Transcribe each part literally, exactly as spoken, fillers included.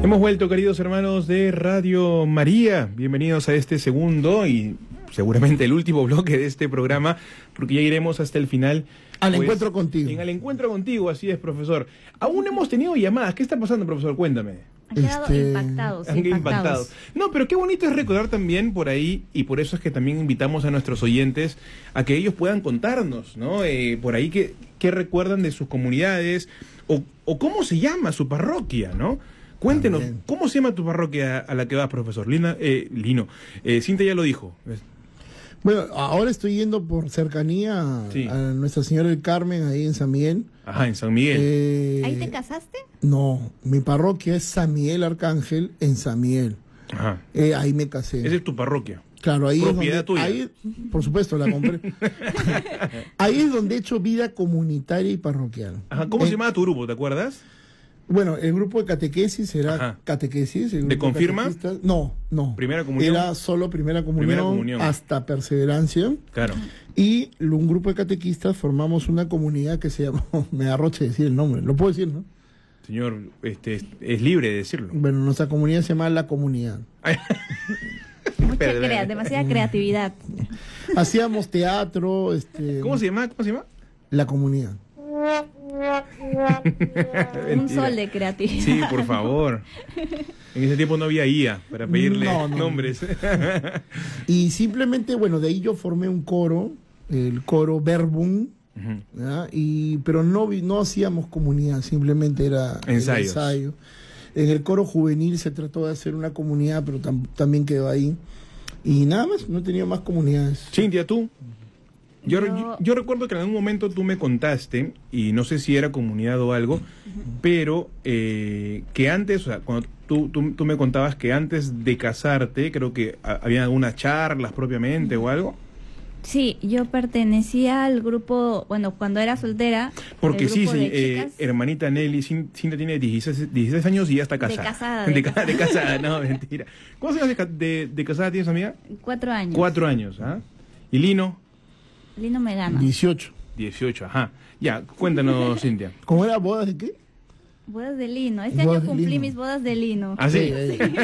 Hemos vuelto, queridos hermanos de Radio María. Bienvenidos a este segundo y seguramente el último bloque de este programa, porque ya iremos hasta el final. Al pues, encuentro contigo. En Al Encuentro Contigo, así es, profesor. Aún hemos tenido llamadas. ¿Qué está pasando, profesor? Cuéntame. Han quedado Este... impactados, Han impactados. impactado. No, pero qué bonito es recordar también por ahí, y por eso es que también invitamos a nuestros oyentes a que ellos puedan contarnos, ¿no? Eh, por ahí qué, qué recuerdan de sus comunidades, o, o cómo se llama su parroquia, ¿no? Cuéntenos, También. ¿cómo se llama tu parroquia a la que vas, profesor? Lina, eh, Lino, eh, Cintia ya lo dijo. Bueno, ahora estoy yendo por cercanía Sí. a Nuestra Señora del Carmen, ahí en San Miguel. Ajá, en San Miguel. Eh, ¿Ahí te casaste? No, mi parroquia es San Miguel Arcángel, en San Miguel. Ajá. Eh, ahí me casé. Esa es tu parroquia. Claro, ahí propiedad es donde, tuya. ahí, por supuesto, la compré. Ahí es donde he hecho vida comunitaria y parroquial. Ajá. ¿Cómo Eh, se llamaba tu grupo? ¿Te acuerdas? Bueno, el grupo de catequesis era Ajá. catequesis. el ¿De grupo confirma? catequistas- No, no. ¿Primera comunión? Era solo primera comunión, Primera comunión. hasta perseverancia. Claro. Y un grupo de catequistas formamos una comunidad que se llamó, me da roche decir el nombre, lo puedo decir, ¿no? Señor, este, es, es libre de decirlo. Bueno, nuestra comunidad se llama La Comunidad. Mucha Espera, crea- espera. demasiada creatividad. Hacíamos teatro, este, ¿Cómo se llama? ¿Cómo se llama? La Comunidad. Un Mentira. sol de creatividad. Sí, por favor. En ese tiempo no había I A para pedirle No, no. nombres. Y simplemente, bueno, de ahí yo formé un coro, el coro Verbum, Ujú. ¿ya? Y, pero no, vi- no hacíamos comunidad, simplemente era el Ensayos. ensayo. En el coro juvenil se trató de hacer una comunidad, pero tam- también quedó ahí. Y nada más, no he tenido más comunidades. Cintia, tú. Yo, Yo- yo, yo recuerdo que en algún momento tú me contaste, y no sé si era comunidad o algo, pero eh, que antes, o sea, cuando tú, tú, tú me contabas que antes de casarte, creo que ha- había algunas charlas propiamente o algo. Sí, yo pertenecía al grupo, bueno, cuando era soltera. Porque el sí, grupo sí, de eh, chicas. hermanita Nelly, Cin- Cintia tiene dieciséis, dieciséis años y ya está casada. casada, De, de ca- casada. de casada, no, mentira. ¿Cuántos años de, ca- de, de casada tienes, amiga? Cuatro años. Cuatro años, ¿ah? ¿Y Lino? Lino me gana. dieciocho. Dieciocho, ajá. Ya, cuéntanos, Cintia. ¿Cómo era bodas de qué? Bodas de lino. Este Bodas año de cumplí lino. mis bodas de lino. ¿Ah, sí? Sí, sí.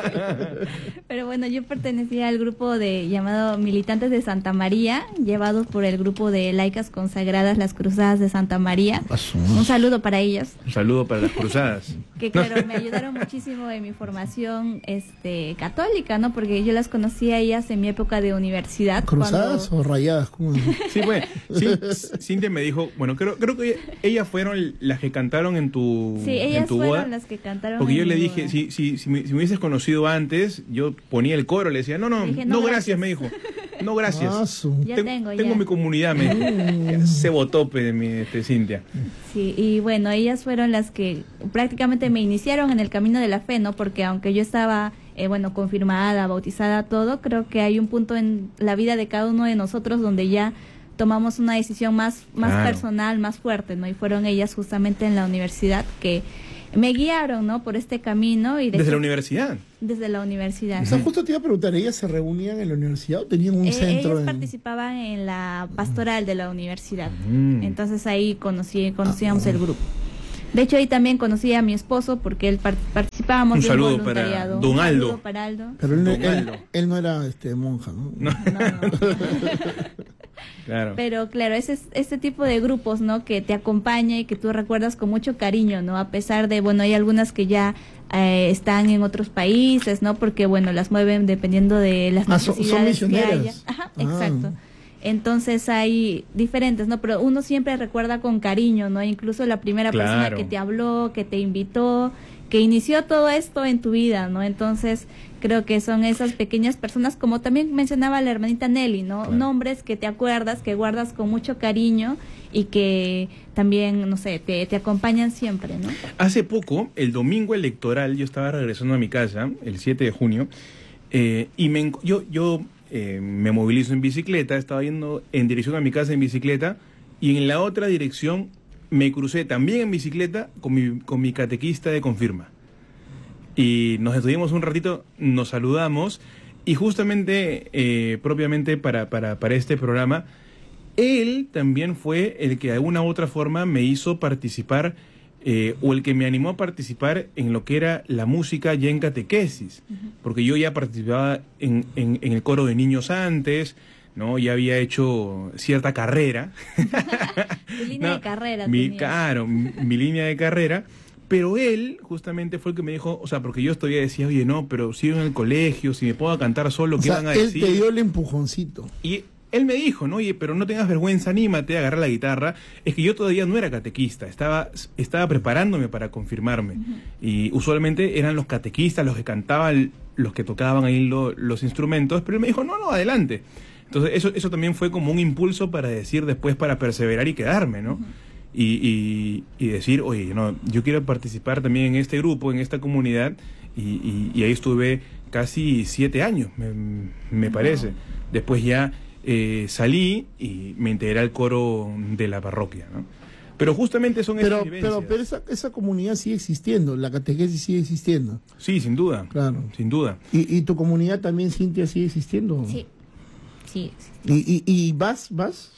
Pero bueno, yo pertenecía al grupo de llamado Militantes de Santa María, llevados por el grupo de laicas consagradas Las Cruzadas de Santa María. Un saludo para ellas, Un saludo para las cruzadas. que claro, me ayudaron muchísimo en mi formación este católica, ¿no? Porque yo las conocí a ellas en mi época de universidad. ¿Cruzadas cuando- o rayadas? ¿Cómo? Sí, bueno, Cin- Cintia me dijo, bueno, creo, creo que ellas fueron las que cantaron en tu, Sí, en ellas tu fueron boda. las que cantaron. Porque yo en le mi dije, boda. si, si, si, me, si me hubieses conocido antes, yo ponía el coro, le decía, no, no, Dije, no, no, gracias, gracias. me dijo. No, gracias. Ah, su- Ya Ten- tengo, tengo ya. mi comunidad, me dijo. Ya se botó pe, de mi este, Cintia. Sí, y bueno, ellas fueron las que prácticamente me iniciaron en el camino de la fe, ¿no? Porque aunque yo estaba, eh, bueno, confirmada, bautizada, todo, creo que hay un punto en la vida de cada uno de nosotros donde ya tomamos una decisión más, más Claro. personal, más fuerte, ¿no? Y fueron ellas justamente en la universidad que me guiaron, ¿no? Por este camino y de Desde hecho, la universidad. desde la universidad. O sea, justo te iba a preguntar, ¿ellas se reunían en la universidad o tenían un Eh, centro? ellas en- participaban en la pastoral de la universidad. Mm. Entonces ahí conocí, conocíamos el grupo. De hecho ahí también conocí a mi esposo porque él par- participábamos Un de saludo para voluntariado. don Un Aldo. saludo para Aldo. Pero él, no- Don él- Aldo. él no era este monja, ¿no? No. No, no. Claro. Pero claro, ese es este tipo de grupos, ¿no? Que te acompaña y que tú recuerdas con mucho cariño, ¿no? A pesar de, bueno, hay algunas que ya eh, están en otros países, ¿no? Porque, bueno, las mueven dependiendo de las Ah, son- son necesidades que misioneras. haya. Ajá, Ah. exacto. Entonces hay diferentes, ¿no? Pero uno siempre recuerda con cariño, ¿no? Incluso la primera Claro. persona que te habló, que te invitó, que inició todo esto en tu vida, ¿no? Entonces creo que son esas pequeñas personas, como también mencionaba la hermanita Nelly, ¿no? Claro. Nombres que te acuerdas, que guardas con mucho cariño y que también, no sé, te, te acompañan siempre, ¿no? Hace poco, el domingo electoral, yo estaba regresando a mi casa, el siete de junio, eh, y me, enco- yo, yo eh, me movilizo en bicicleta, estaba yendo en dirección a mi casa en bicicleta, y en la otra dirección me crucé también en bicicleta con mi, con mi catequista de confirma. Y nos estuvimos un ratito, nos saludamos, y justamente, eh, propiamente para, para, para este programa, él también fue el que de alguna u otra forma me hizo participar eh, o el que me animó a participar en lo que era la música ya en catequesis, uh-huh. porque yo ya participaba en, en, en el coro de niños antes, ¿no? Ya había hecho cierta carrera. Tu línea no, de carrera. Mi, claro, mi, mi línea de carrera. Pero él justamente fue el que me dijo, o sea, porque yo todavía decía, oye, no, pero sigo en el colegio, si me puedo cantar solo, ¿qué o sea, van a él decir? Él te dio el empujoncito. Y él me dijo, no, oye, pero no tengas vergüenza, anímate a agarrar la guitarra. Es que yo todavía no era catequista, estaba, estaba preparándome para confirmarme. Uh-huh. Y usualmente eran los catequistas los que cantaban, los que tocaban ahí lo, los instrumentos, pero él me dijo, no, no, adelante. Entonces eso, eso también fue como un impulso para decir después, para perseverar y quedarme, ¿no? Uh-huh. Y, y, y decir, oye, no, yo quiero participar también en este grupo, en esta comunidad, y, y, y ahí estuve casi siete años, me, me parece. Después ya eh, salí y me integré al coro de la parroquia, ¿no? Pero justamente son pero, esas vivencias. Pero, pero esa, esa comunidad sigue existiendo, la catequesis sigue existiendo. Sí, sin duda. Claro. Sin duda. ¿Y, y tu comunidad también, Cintia, sigue existiendo? Sí, sí. ¿Y, y, y vas, vas?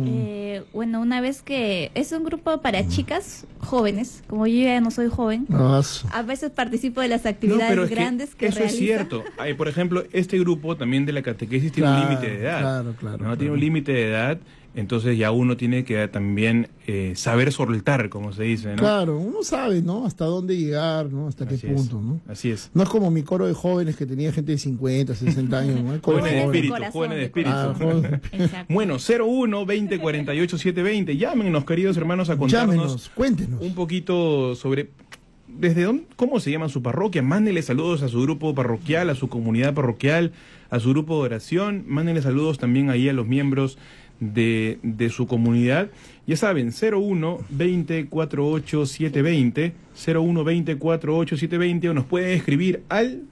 Eh, bueno, una vez que es un grupo para chicas jóvenes, como yo ya no soy joven, ah, a veces participo de las actividades no, grandes que, que eso realiza. es cierto. Hay, por ejemplo, este grupo también de la catequesis tiene claro, un límite de edad. Claro, claro. ¿no? claro. Tiene un límite de edad, entonces ya uno tiene que también eh, saber soltar, como se dice, ¿no? Claro, uno sabe, ¿no? Hasta dónde llegar, ¿no? Hasta Así qué punto, es, ¿no? Así es. No es como mi coro de jóvenes que tenía gente de cincuenta, sesenta años, ¿no? Jóvenes de espíritu, corazón, jóvenes de espíritu. Ah, joven. Bueno, cero uno, veinte, cuarenta y ocho, setecientos veinte. Llámenos, queridos hermanos, a contarnos Llámenos, cuéntenos. un poquito sobre desde dónde, cómo se llama su parroquia. Mándenle saludos a su grupo parroquial, a su comunidad parroquial, a su grupo de oración. Mándenle saludos también ahí a los miembros de, de su comunidad. Ya saben, cero uno, veinte, cuarenta y ocho, setecientos veinte, cero uno, veinte, cuarenta y ocho, setecientos veinte, o nos pueden escribir al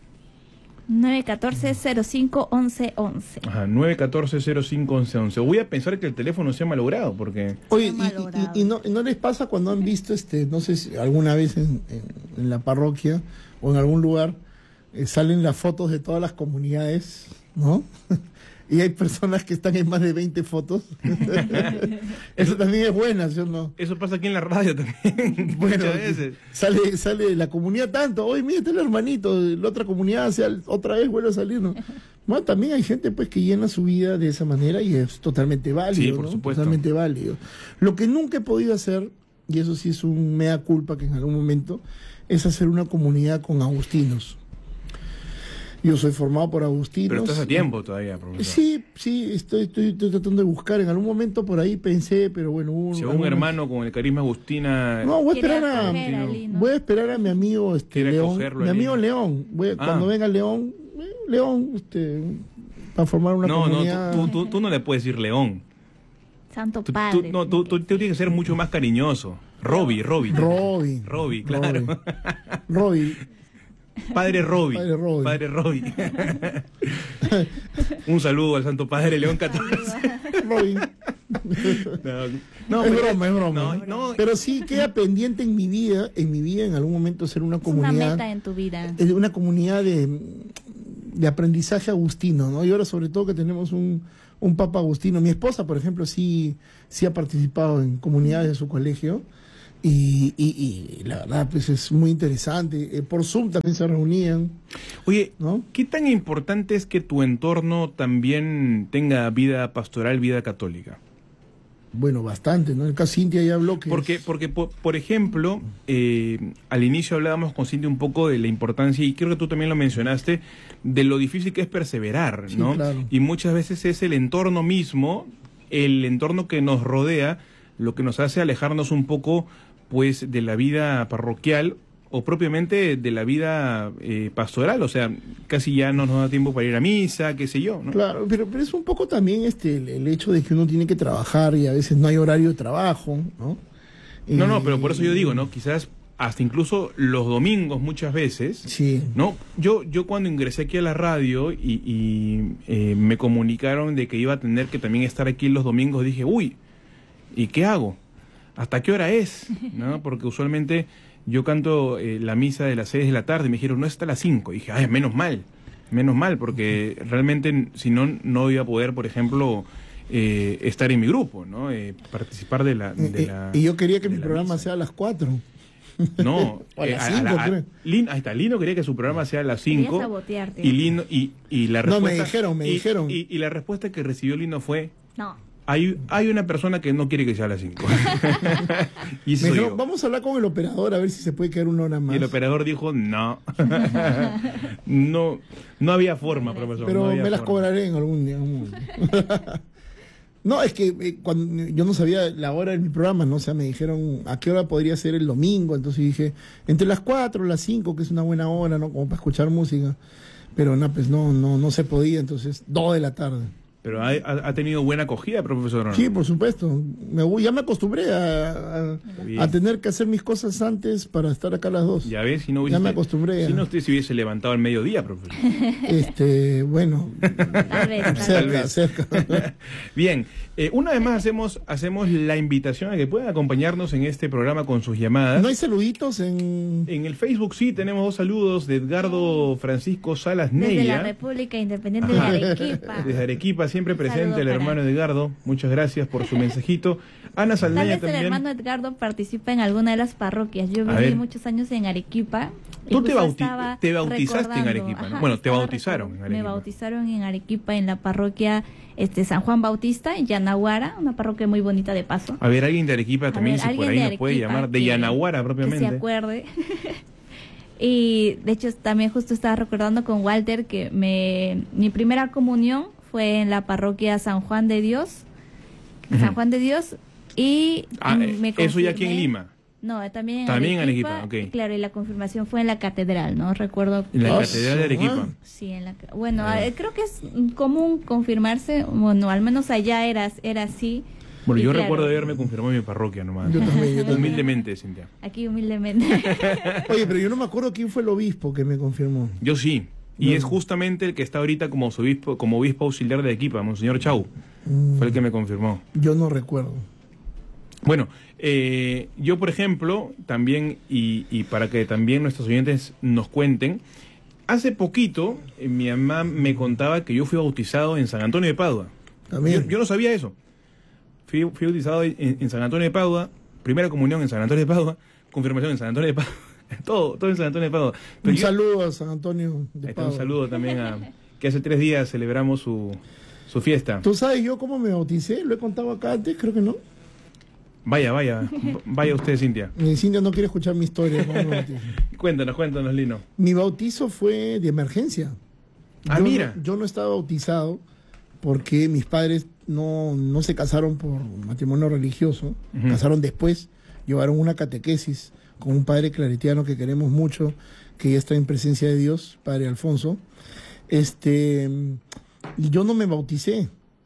nueve uno cuatro, cero cinco, once, once. Ajá, nueve uno cuatro, cero cinco, once, once. Voy a pensar que el teléfono se ha malogrado, porque... Oye, y, y, y no, ¿no les pasa cuando han visto, este, no sé si alguna vez en, en, en la parroquia o en algún lugar, eh, salen las fotos de todas las comunidades, ¿no? Y hay personas que están en más de veinte fotos. Eso también es buena, ¿sí o no? Eso pasa aquí en la radio también. Bueno, muchas veces. Sale, sale la comunidad tanto. Oye, mira, está el hermanito. La otra comunidad sea, otra vez vuelve a salir, ¿no? Bueno, también hay gente pues que llena su vida de esa manera y es totalmente válido, sí, por ¿no? supuesto. Totalmente válido. Lo que nunca he podido hacer, y eso sí es un mea culpa que en algún momento, es hacer una comunidad con agustinos. Yo soy formado por agustinos. Pero estás a tiempo todavía, profesor. Sí, sí, estoy, estoy, estoy tratando de buscar. En algún momento por ahí pensé, pero bueno... Un, si un hermano con el carisma agustina... No, voy a esperar a, Ali, ¿no? voy a esperar a mi amigo este, León. Mi amigo Ali. León. Voy a, ah. Cuando venga León, León, este, para formar una no, comunidad... No, tú, tú, tú no le puedes decir León. Santo tú, Padre. Tú, no, tú, tú, tú tienes que ser mucho más cariñoso. Robbie, Robbie. Robbie. Robbie, claro. Robbie. Padre Robbie. Padre Robbie. Padre Robbie. Un saludo al Santo Padre León catorce. Robbie. No, no, es pero, broma, es broma. No, no. Pero sí queda pendiente en mi vida, en mi vida en algún momento ser una es comunidad. una meta en tu vida. Es una comunidad de, de aprendizaje agustino, ¿no? Y ahora sobre todo que tenemos un, un Papa Agustino. Mi esposa, por ejemplo, sí, sí ha participado en comunidades de su colegio. Y, y, y la verdad, pues es muy interesante. Eh, por Zoom también se reunían. Oye, ¿no? ¿Qué tan importante es que tu entorno también tenga vida pastoral, vida católica? Bueno, bastante, ¿no? El caso Cintia ya habló que... Porque, es... porque por, por ejemplo, eh, al inicio hablábamos con Cintia un poco de la importancia, y creo que tú también lo mencionaste, de lo difícil que es perseverar, sí, ¿no? Claro. Y muchas veces es el entorno mismo, el entorno que nos rodea, lo que nos hace alejarnos un poco pues de la vida parroquial o propiamente de la vida eh, pastoral, o sea, casi ya no nos da tiempo para ir a misa, qué sé yo, ¿no? Claro, pero, pero es un poco también este el, el hecho de que uno tiene que trabajar y a veces no hay horario de trabajo, ¿no? Y... No, no, pero por eso yo digo, ¿no? Quizás hasta incluso los domingos muchas veces, sí. ¿no? Yo, yo cuando ingresé aquí a la radio y, y eh, me comunicaron de que iba a tener que también estar aquí los domingos, dije, uy, ¿y qué hago? ¿Hasta qué hora es? ¿No? Porque usualmente yo canto eh, la misa de las seis de la tarde y me dijeron, no, es hasta las cinco. Y dije, ay, menos mal, menos mal, porque realmente si no, no iba a poder, por ejemplo, eh, estar en mi grupo, ¿no? Eh, participar de la... De y, la y yo quería que mi programa misa. sea a las cuatro. No, O a las eh, cinco, a- a- creo. Lin- ahí está, Lino quería que su programa sea a las Quería cinco. sabotearte. Y Lino, y, y la No, respuesta. me dijeron, me y- dijeron. Y, y la respuesta que recibió Lino fue: No. hay, hay una persona que no quiere que sea a las cinco. Y Me soy dijeron, yo. vamos a hablar con el operador a ver si se puede quedar una hora Y más. el operador dijo: no. no, no había forma, profesor. Pero no había me las forma. cobraré en algún día. algún momento. No, es que eh, cuando yo no sabía la hora de mi programa, ¿no? O sea, me dijeron a qué hora podría ser el domingo. Entonces dije, entre las cuatro, las cinco, que es una buena hora, ¿no? Como para escuchar música. Pero no, pues no, no, no se podía. Entonces, dos de la tarde. Pero ha, ha- ha tenido buena acogida, profesor. ¿o no? Sí, por supuesto. Me voy, ya me acostumbré a, Bien. a, a tener que hacer mis cosas antes para estar acá a las dos. Ya ves, si no Ya hubiese, me acostumbré. Si ya. no, usted se hubiese levantado al mediodía, profesor. Este, bueno, Tal vez. tal cerca, vez. cerca. Bien, eh, una vez más hacemos, hacemos la invitación a que puedan acompañarnos en este programa con sus llamadas. ¿No hay saluditos en...? En el Facebook sí tenemos dos saludos de Edgardo Francisco Salas Desde la Neya. República Independiente de Arequipa. Desde Arequipa, siempre Un saludo presente el para- hermano Edgardo. Muchas gracias por su mensajito. Ana Tal Saldaña vez el también. hermano Edgardo participa en alguna de las parroquias. Yo A viví ver. muchos años en Arequipa. y Tú te, justo bauti- estaba te bautizaste en recordando- Arequipa, ¿no? Ajá, Bueno, te estaba bautizaron recordando- en Arequipa. Me bautizaron en Arequipa, en la parroquia este San Juan Bautista, en Yanaguara, una parroquia muy bonita de paso. A ver, alguien de Arequipa A también, ver, si por alguien ahí de nos puede Arequipa llamar. De que- Yanaguara Que propiamente. se acuerde. Y de hecho también justo estaba recordando con Walter que me, mi primera comunión fue en la parroquia San Juan de Dios. San Ujú. Juan de Dios. Y Ah, mm, eh, me eso ya aquí en confirmé- Lima. No, también en También en Arequipa. Arequipa, ok. Claro, y la confirmación fue en la catedral, ¿no? Recuerdo. En la Ah, Catedral de su Arequipa. madre. Sí, en la. Bueno, Ah. eh, creo que es común confirmarse. Bueno, al menos allá era, era así. Bueno, Y yo claro, recuerdo haberme confirmado en mi parroquia nomás. Yo también, yo también. Humildemente, Cintia. Aquí humildemente. Oye, pero yo no me acuerdo quién fue el obispo que me confirmó. Yo sí. Y No. es justamente el que está ahorita como su obispo, como obispo auxiliar de Arequipa, Monseñor Chau. Mm, Fue el que me confirmó. Yo no recuerdo. Bueno, eh, yo por ejemplo, también, y, y para que también nuestros oyentes nos cuenten, hace poquito eh, mi mamá me contaba que yo fui bautizado en San Antonio de Padua. También. Yo, yo no sabía eso. Fui, fui bautizado en, en San Antonio de Padua, primera comunión en San Antonio de Padua, confirmación en San Antonio de Padua, todo, todo en San Antonio de Padua. Pero Un yo- saludo a San Antonio de Ahí está, Padua. un saludo también a que hace tres días celebramos su, su fiesta. ¿Tú sabes yo cómo me bauticé? ¿Lo he contado acá antes? Creo que no. Vaya, vaya, vaya usted, Cintia. Mi Cintia no quiere escuchar mi historia. ¿Cómo me bauticé? Cuéntanos, cuéntanos, Lino. Mi bautizo fue de emergencia. Ah, Yo mira. No, yo no estaba bautizado porque mis padres no, no se casaron por matrimonio religioso, Ujú. casaron después, llevaron una catequesis con un padre claretiano que queremos mucho, que ya está en presencia de Dios, Padre Alfonso. Este, y yo no me bauticé.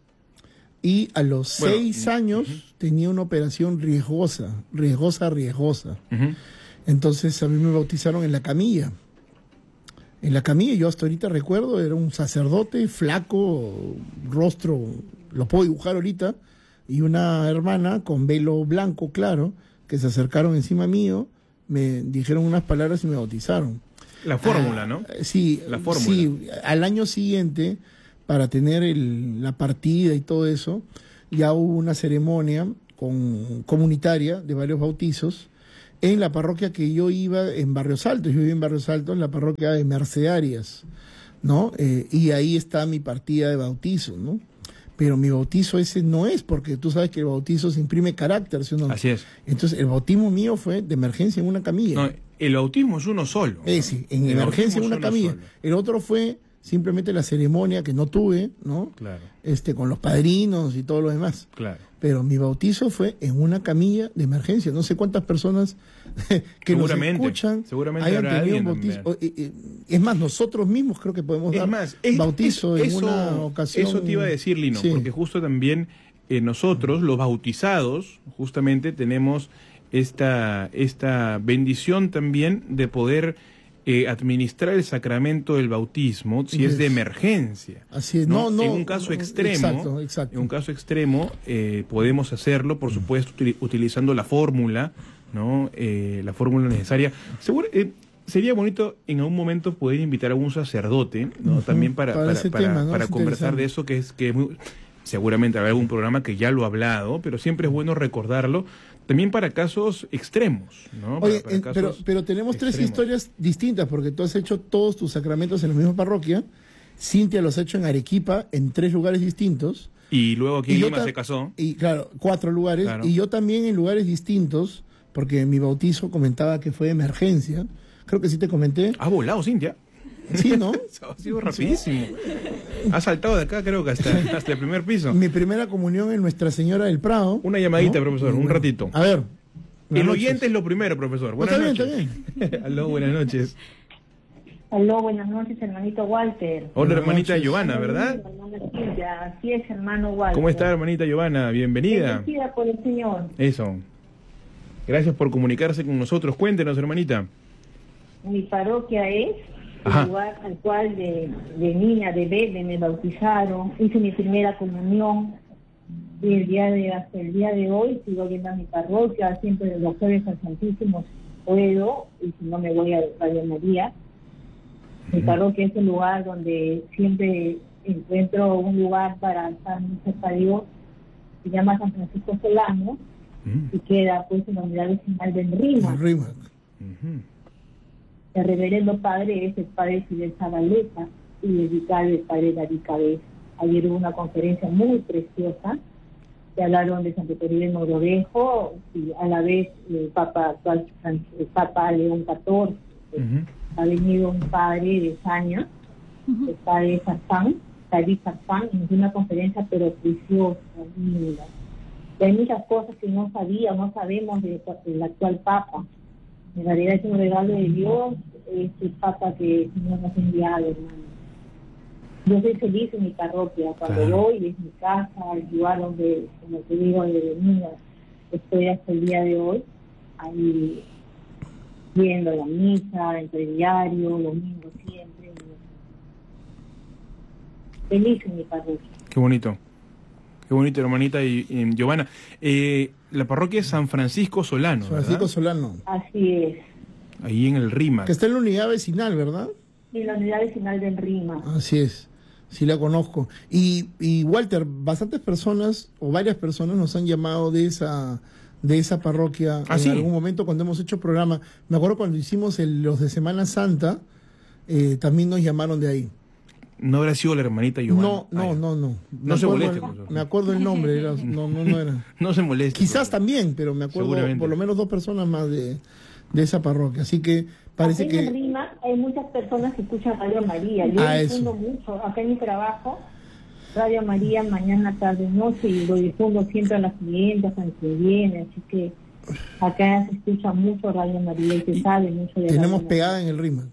Y a los Bueno, seis mm, años tenía una operación riesgosa, riesgosa, riesgosa. Ujú. Entonces a mí me bautizaron en la camilla. En la camilla, yo hasta ahorita recuerdo, era un sacerdote flaco, rostro, lo puedo dibujar ahorita, y una hermana con velo blanco claro, que se acercaron encima mío, me dijeron unas palabras y me bautizaron. La fórmula, ¿no? Ah, sí, La fórmula. sí, al año siguiente, para tener el- la partida y todo eso, ya hubo una ceremonia con, comunitaria de varios bautizos en la parroquia que yo iba en Barrios Altos. Yo vivía en Barrios Altos, en la parroquia de Mercedarias, ¿no? Eh, y ahí está mi partida de bautizo, ¿no? Pero mi bautizo ese no es, porque tú sabes que el bautizo se imprime carácter, ¿sí o no? Así es. Entonces, el bautismo mío fue de emergencia en una camilla. No, el bautismo es uno solo. Eh, sí, en El emergencia bautismo en una es uno camilla. solo. El otro fue simplemente la ceremonia que no tuve, ¿no? Claro, Este, con los padrinos y todo lo demás. claro. Pero mi bautizo fue en una camilla de emergencia. No sé cuántas personas que nos Seguramente, escuchan seguramente hayan habrá tenido un alguien bautizo. O, eh, eh, Es más, nosotros mismos creo que podemos Es dar más, es- bautizo es- en eso, una ocasión. Eso te iba a decir, Lino, Sí. porque justo también eh, nosotros, los bautizados, justamente tenemos esta, esta bendición también de poder eh, administrar el sacramento del bautismo si es de Yes. emergencia. Así es. No, no, en un caso no, extremo, exacto, exacto. en un caso extremo eh, podemos hacerlo, por supuesto, util- utilizando la fórmula, ¿no? Eh, la fórmula necesaria. Seguro, eh, sería bonito en algún momento poder invitar a un sacerdote, ¿no? Ujú, También para, para para, ese para- tema, ¿no? para Es conversar interesante. de eso, que es que es muy, seguramente habrá algún programa que ya lo ha hablado, pero siempre es bueno recordarlo también para casos extremos, ¿no? Oye, para, para en, pero, pero tenemos extremos. tres historias distintas, porque tú has hecho todos tus sacramentos en la misma parroquia, Cintia los ha hecho en Arequipa, en tres lugares distintos. Y luego aquí y en yo Lima ta- se casó. Y claro, cuatro lugares, Claro. y yo también en lugares distintos, porque mi bautizo comentaba que fue de emergencia, creo que sí te comenté. Ha volado, Cintia. Sí, ¿no? Ha sido rapidísimo. Ha saltado de acá, creo que hasta, hasta el primer piso. Mi primera comunión en Nuestra Señora del Prado. Una llamadita, ¿no? profesor, un ratito. A ver. El buenas noches. oyente es lo primero, profesor. No, Buenas está bien, noches. está bien. Aló, buenas noches. Aló, buenas noches, hermanito Walter. Hola, Buenas hermanita noches. Giovanna, ¿verdad? Hermana Silvia, así es, hermano Walter. ¿Cómo está, hermanita Giovanna? Bienvenida. Bendecida por el Señor. Eso. Gracias por comunicarse con nosotros. Cuéntenos, hermanita. Mi parroquia es Ajá. el lugar al cual de, de niña, de bebé, me bautizaron. Hice mi primera comunión. Y el día de, hasta el día de hoy sigo yendo a mi parroquia. Siempre los jueves al Santísimo puedo, y si no me voy a Radio María. Mi parroquia es el lugar donde siempre encuentro un lugar para estar muy cerca de Dios. Se llama San Francisco Solano Mm. y queda pues en la unidad vecinal de Enrima. Arriba. Ujú. El reverendo padre es el padre Fidel Zabaleta y el vicario el padre David Cabeza. Ayer hubo una conferencia muy preciosa que hablaron de Santo Toribio Mogrovejo y a la vez el Papa actual, el Papa León catorce. Ujú. Ha venido un padre de Saña, el padre Sarfán, David Sarfán, y nos dio una conferencia pero preciosa, linda. Y hay muchas cosas que no sabía, no sabemos de- del actual Papa. En realidad es un regalo de Dios, es el Papa que el Señor nos ha enviado, hermano. Yo soy feliz en mi parroquia, cuando Claro. voy, es mi casa, el lugar donde, como te digo, de niña, estoy hasta el día de hoy, ahí viendo la misa, entre diario, domingo siempre. Feliz en mi parroquia. Qué bonito. Qué bonito, hermanita y, y Giovanna. Eh, la parroquia es San Francisco Solano, San Francisco ¿verdad? Solano. Así es. Ahí en el Rima. Que está en la unidad vecinal, ¿verdad? Y la unidad vecinal de Enrima. Así es. Sí la conozco. Y, y Walter, bastantes personas o varias personas nos han llamado de esa de esa parroquia ¿Ah, en sí? algún momento cuando hemos hecho programa. Me acuerdo cuando hicimos el, los de Semana Santa, eh, también nos llamaron de ahí. No habrá sido la hermanita Giovanna. No, no, Ah, ya. no, no. Me No se acuerdo moleste, el- profesor. Me acuerdo el nombre, era- no, no, no era. No se moleste. Quizás profesor. también, pero me acuerdo Seguramente. por lo menos dos personas más de, de esa parroquia. Así que parece Acá en que... Enrima hay muchas personas que escuchan Radio María. Yo Ah, difundo eso. mucho. Acá en mi trabajo, Radio María mañana, tarde, noche, y lo difundo siempre a las clientas, a quien viene. Así que acá se escucha mucho Radio María y se Y sabe mucho de Tenemos Radio pegada en el Rima.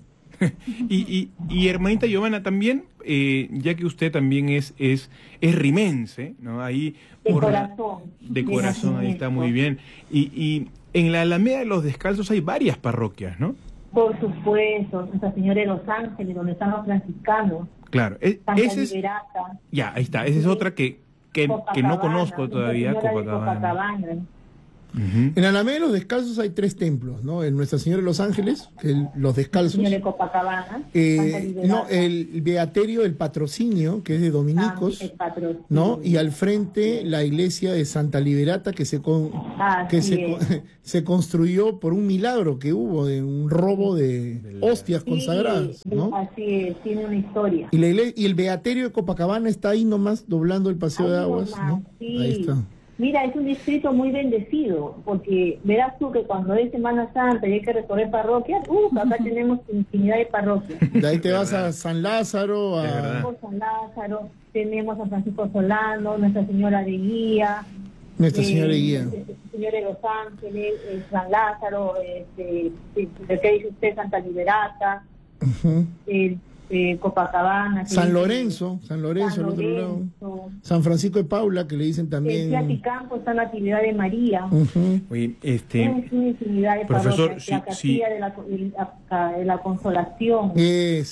Y, y, y hermanita Giovanna también, eh, ya que usted también es es es rimense, ¿no? Ahí De por la- corazón. de de corazón, ahí está nacimiento. muy bien. Y, y en la Alameda de los Descalzos hay varias parroquias, ¿no? Por supuesto, Nuestra Señora de los Ángeles, donde están los franciscanos, Claro, e- Santa ese es, Liberata, ya, ahí está, esa es otra que, que, que no Copacabana, conozco todavía, Nuestra Señora de Copacabana. Copacabana. Ujú. En Alameda de los Descalzos hay tres templos, ¿no? En Nuestra Señora de los Ángeles, que el- los Descalzos. Señora de Copacabana, Eh, Santa Liberata, no, el Beaterio del Patrocinio, que es de dominicos, el patrocinio. ¿no? Y al frente la iglesia de Santa Liberata, que se con- Así que se, es. con- se construyó por un milagro que hubo de un robo de Del- hostias Sí, consagradas, ¿no? Así es, tiene una historia. Y, la igle- y el Beaterio de Copacabana está ahí nomás doblando el paseo de Ahí aguas, nomás, ¿no? sí. Ahí está. Mira, es un distrito muy bendecido, porque verás tú que cuando es Semana Santa y hay que recorrer parroquias, uh, acá tenemos infinidad de parroquias. De ahí te Es vas verdad. a San Lázaro, Es a... verdad. Tenemos San Lázaro, tenemos a Francisco Solano, Nuestra Señora de Guía, Nuestra eh, Señora de Guía. Señora de los Ángeles, eh, San Lázaro, este, eh, ¿de qué dice usted? Santa Liberata, Ujú. eh, eh, Copacabana. que San dice- Lorenzo, San Lorenzo, San al otro lado. Lorenzo. San Francisco de Paula, que le dicen En también. Ciaticampo está la Natividad de María. Ujú. Oye, este, Es una infinidad de profesor, parroquias. sí, La Castilla sí. de, la, de la- de la Consolación. Esa,